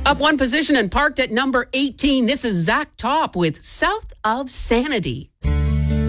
Up one position and parked at number 18. This is Zach Top with South of Sanity.